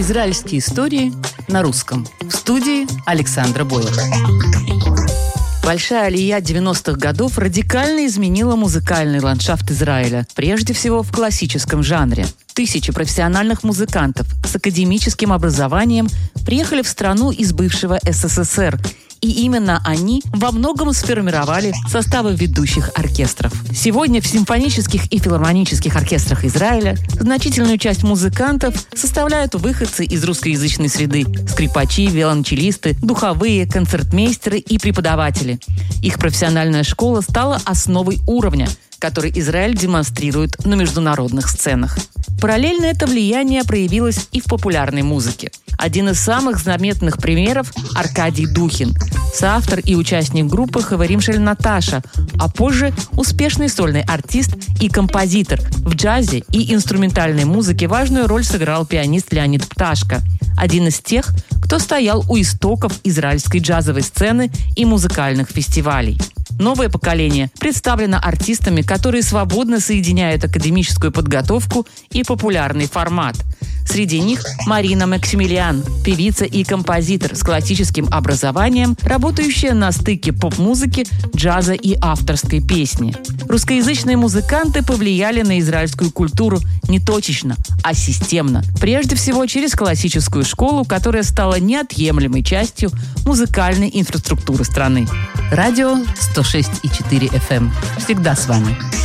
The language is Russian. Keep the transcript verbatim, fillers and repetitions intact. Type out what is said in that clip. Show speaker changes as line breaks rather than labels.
Израильские истории на русском. В студии Александра Бойлер. Большая алия девяностых годов радикально изменила музыкальный ландшафт Израиля, прежде всего в классическом жанре. Тысячи профессиональных музыкантов с академическим образованием приехали в страну из бывшего эс эс эс эр, и именно они во многом сформировали составы ведущих оркестров. Сегодня в симфонических и филармонических оркестрах Израиля значительную часть музыкантов составляют выходцы из русскоязычной среды – скрипачи, виолончелисты, духовые, концертмейстеры и преподаватели. Их профессиональная школа стала основой уровня, который Израиль демонстрирует на международных сценах. Параллельно это влияние проявилось и в популярной музыке. Один из самых заметных примеров – Аркадий Духин, соавтор и участник группы «Хаварим шель Наташа», а позже успешный сольный артист и композитор. В джазе и инструментальной музыке важную роль сыграл пианист Леонид Пташко, один из тех, кто стоял у истоков израильской джазовой сцены и музыкальных фестивалей. Новое поколение представлено артистами, которые свободно соединяют академическую подготовку и популярный формат. Среди них Марина Максимилиан, певица и композитор с классическим образованием, работающая на стыке поп-музыки, джаза и авторской песни. Русскоязычные музыканты повлияли на израильскую культуру не точечно, а системно. Прежде всего через классическую школу, которая стала неотъемлемой частью музыкальной инфраструктуры страны. Радио сто шесть и четыре эф эм. Всегда с вами.